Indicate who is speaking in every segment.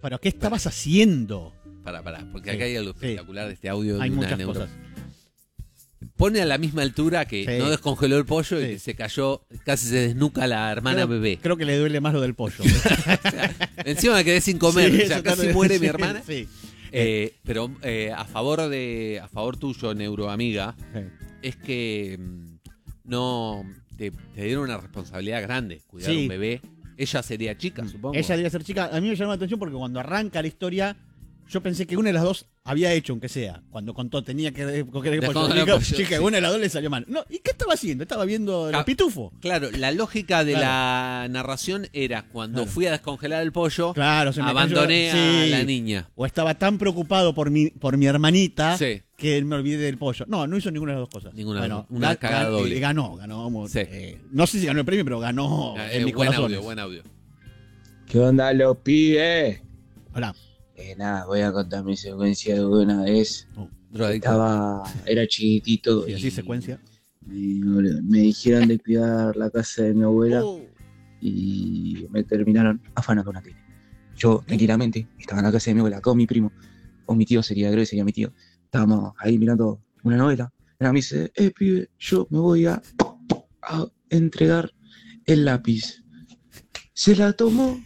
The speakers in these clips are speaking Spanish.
Speaker 1: ¿Pero qué estabas haciendo?
Speaker 2: Pará, porque acá hay algo espectacular de este audio.
Speaker 1: Hay
Speaker 2: de una
Speaker 1: muchas cosas.
Speaker 2: Pone a la misma altura que no descongeló el pollo y que se cayó, casi se desnuca la hermana bebé.
Speaker 1: Creo que le duele más lo del pollo.
Speaker 2: O sea, encima me quedé sin comer, o sea, casi muere mi hermana.
Speaker 1: Sí.
Speaker 2: Pero a favor tuyo, neuroamiga, es que no te dieron una responsabilidad grande, cuidar a un bebé. Ella sería chica, supongo.
Speaker 1: Ella debía ser chica. A mí me llamó la atención porque cuando arranca la historia, yo pensé que una de las dos había hecho, aunque sea. Cuando contó tenía que coger el pollo. Chica, una de las dos le salió mal. No, ¿y qué estaba haciendo? Estaba viendo el pitufo.
Speaker 2: Claro, la lógica de la narración era cuando fui a descongelar el pollo, abandoné a la niña.
Speaker 1: O estaba tan preocupado por mi hermanita que me olvidé del pollo. No hizo ninguna de las dos cosas.
Speaker 2: Una cagada doble.
Speaker 1: Ganó. No sé si ganó el premio, pero ganó en mi corazón.
Speaker 2: Buen audio.
Speaker 3: ¿Qué onda, los pibes?
Speaker 1: Hola.
Speaker 3: Nada, voy a contar mi secuencia de una vez. Era chiquitito.
Speaker 1: Y así secuencia.
Speaker 3: Me dijeron de cuidar la casa de mi abuela y me terminaron afanando una tele. Yo, tranquilamente, estaba en la casa de mi abuela con mi primo, o mi tío sería mi tío. Estábamos ahí mirando una novela. Y me dice, pibe, yo me voy a entregar el lápiz. Se la tomó.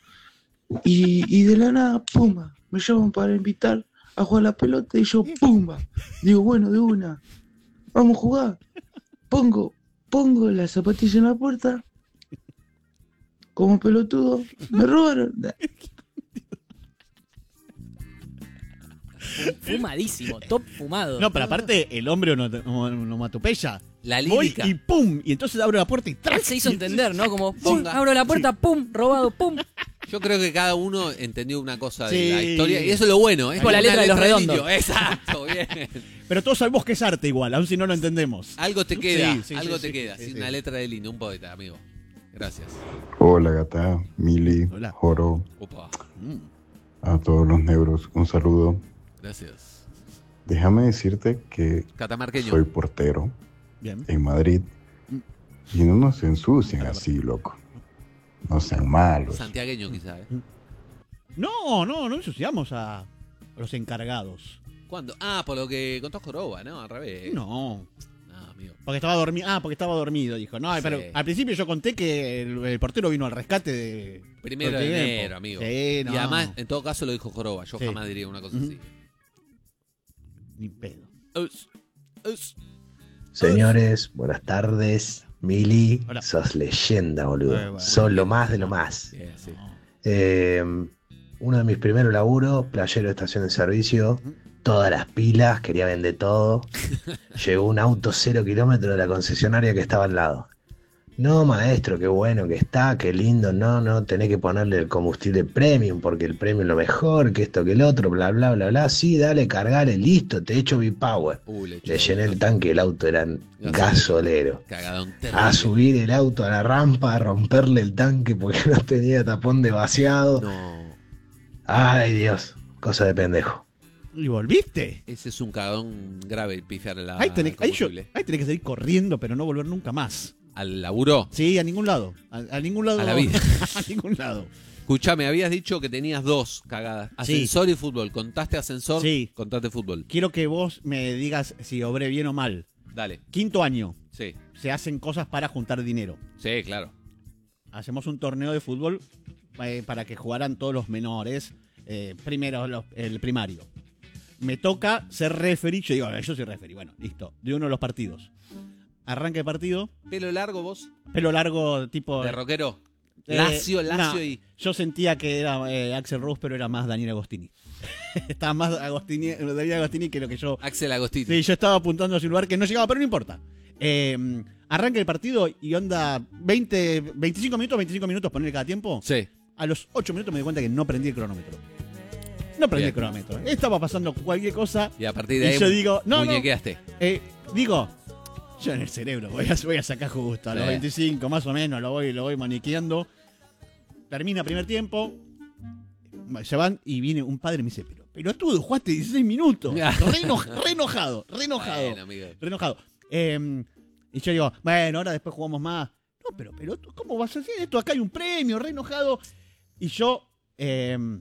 Speaker 3: Y de la nada, pumba, me llaman para invitar a jugar la pelota y yo, pumba, digo, bueno, de una, vamos a jugar. Pongo la zapatilla en la puerta, como pelotudo, me robaron.
Speaker 4: Fumadísimo, top fumado.
Speaker 1: No, pero aparte, el hombre onomatopeya.
Speaker 2: La lírica.
Speaker 1: Voy y pum, y entonces abro la puerta y ¡tras!
Speaker 4: Él se hizo entender, ¿no? Como, pum, abro la puerta, pum, robado, pum.
Speaker 2: Yo creo que cada uno entendió una cosa de la historia y eso es lo bueno.
Speaker 4: Es con la letra de los redondos.
Speaker 2: Exacto, bien.
Speaker 1: Pero todos sabemos que es arte igual, aun si no lo entendemos.
Speaker 2: Algo te queda, te queda. Sin una letra de línea, un poeta, amigo. Gracias.
Speaker 5: Hola, gata, Mili, Joro.
Speaker 2: Opa.
Speaker 5: A todos los negros, un saludo.
Speaker 2: Gracias.
Speaker 5: Déjame decirte que soy portero.
Speaker 1: Bien.
Speaker 5: En Madrid. Y no nos ensucian así, loco. No sean malos.
Speaker 2: Santiagueño quizás, ¿eh?
Speaker 1: No ensuciamos a los encargados.
Speaker 2: ¿Cuándo? Por lo que contó Joroba, ¿no? Al revés.
Speaker 1: No,
Speaker 2: amigo.
Speaker 1: Porque estaba dormido. Porque estaba dormido, dijo. No, pero al principio yo conté que el portero vino al rescate de...
Speaker 2: Primero de enero, amigo.
Speaker 1: Sí,
Speaker 2: no. Y además, en todo caso, lo dijo Joroba. Yo jamás diría una cosa así.
Speaker 1: Ni pedo.
Speaker 6: Señores, buenas tardes. Mili, sos leyenda, boludo. Sos lo más de lo más. Uno de mis primeros laburos, playero de estación de servicio, todas las pilas, quería vender todo. Llegó un auto 0 kilómetros de la concesionaria que estaba al lado. No, maestro, qué bueno que está, qué lindo. No, tenés que ponerle el combustible premium, porque el premium es lo mejor, que esto, que el otro, bla, bla, bla, bla. Sí, dale, cargale, listo, te echo V-Power. Le llené el tanque, el auto era gasolero. A subir el auto a la rampa, a romperle el tanque porque no tenía tapón de vaciado.
Speaker 2: No.
Speaker 6: Ay, Dios, cosa de pendejo.
Speaker 1: ¿Y volviste?
Speaker 2: Ese es un cagón grave, pifiar la
Speaker 1: ahí tenés que salir corriendo, pero no volver nunca más.
Speaker 2: ¿Al laburo?
Speaker 1: Sí, a ningún lado. A ningún lado.
Speaker 2: A la vida.
Speaker 1: A ningún lado.
Speaker 2: Escuchame, habías dicho que tenías 2 cagadas. Ascensor y fútbol. ¿Contaste ascensor?
Speaker 1: Sí.
Speaker 2: Contaste fútbol.
Speaker 1: Quiero que vos me digas si obré bien o mal.
Speaker 2: Dale.
Speaker 1: 5º año.
Speaker 2: Sí.
Speaker 1: Se hacen cosas para juntar dinero.
Speaker 2: Sí, claro.
Speaker 1: Hacemos un torneo de fútbol para que jugaran todos los menores. Primero el primario. Me toca ser referee. Yo digo, yo soy referee. Bueno, listo. De uno de los partidos. Arranca el partido.
Speaker 2: ¿Pelo largo vos?
Speaker 1: Pelo largo, tipo...
Speaker 2: ¿De rockero? Lacio y...
Speaker 1: Yo sentía que era Axel Rose, pero era más Daniel Agostini. Estaba más Daniel Agostini que lo que yo...
Speaker 2: Axel Agostini.
Speaker 1: Sí, yo estaba apuntando hacia un lugar que no llegaba, pero no importa. Arranca el partido y onda 25 minutos poner cada tiempo.
Speaker 2: Sí.
Speaker 1: A los 8 minutos me di cuenta que no prendí el cronómetro. No prendí el cronómetro. Estaba pasando cualquier cosa.
Speaker 2: Y a partir de ahí
Speaker 1: yo digo,
Speaker 2: muñequeaste.
Speaker 1: Yo en el cerebro voy a sacar justo a los 25 más o menos, lo voy maniqueando. Termina primer tiempo, se van y viene un padre y me dice, pero tú jugaste 16 minutos. Re enojado. Bueno, y yo digo, bueno, ahora después jugamos más. No, pero ¿cómo vas a hacer esto? Acá hay un premio, re enojado. Y yo